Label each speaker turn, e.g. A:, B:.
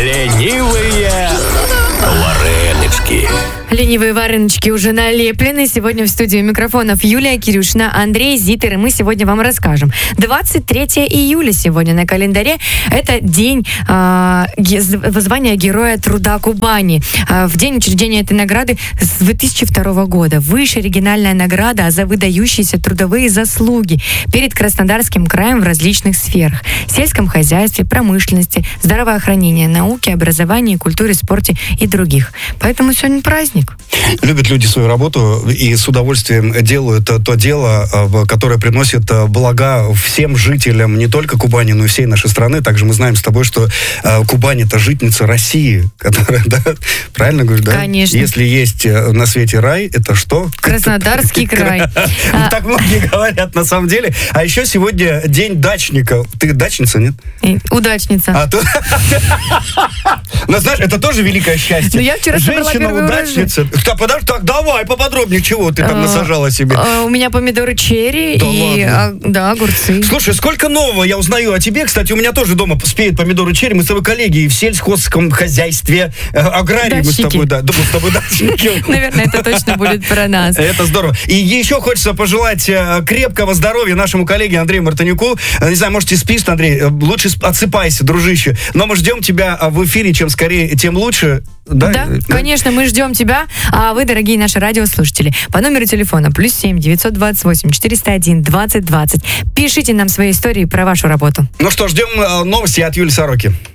A: Ленивые варенички.
B: Ленивые вареночки уже налеплены. Сегодня в студии микрофонов Юлия Кирюшина, Андрей Зитер, и мы сегодня вам расскажем. 23 июля сегодня на календаре. Это день звания Героя Труда Кубани. В день учреждения этой награды с 2002 года. Высшая региональная награда за выдающиеся трудовые заслуги перед Краснодарским краем в различных сферах. Сельском хозяйстве, промышленности, здравоохранении, науке, образовании, культуре, спорте и других. Поэтому сегодня праздник.
C: Любят люди свою работу и с удовольствием делают то дело, которое приносит блага всем жителям не только Кубани, но и всей нашей страны. Также мы знаем с тобой, что Кубань — это житница России, которая, да, правильно говорю, да?
B: Конечно.
C: Если есть на свете рай, это что?
B: Краснодарский край.
C: Так многие говорят на самом деле. А еще сегодня день дачника. Ты дачница, нет?
B: Удачница.
C: Ну, знаешь, это тоже великое счастье.
B: Ну, я вчера собрала первый урожай.
C: Так, давай, поподробнее, чего ты там насажала себе?
B: У меня помидоры черри и огурцы.
C: Слушай, сколько нового я узнаю о тебе. Кстати, у меня тоже дома спеют помидоры черри. Мы с тобой коллеги и в сельском хозяйстве, аграрии мы с тобой, да. Мы с тобой дачники.
B: Наверное, это точно будет про нас.
C: Это здорово. И еще хочется пожелать крепкого здоровья нашему коллеге Андрею Мартынюку. Не знаю, может, ты спишь, Андрей? Лучше отсыпайся, дружище. Но мы ждем тебя в эфире. Чем скорее, тем лучше.
B: Да, конечно, мы ждем тебя. А вы, дорогие наши радиослушатели, по номеру телефона +7 928 401 20 20 пишите нам свои истории про вашу работу.
C: Ну что, ждем новости от Юли Сороки.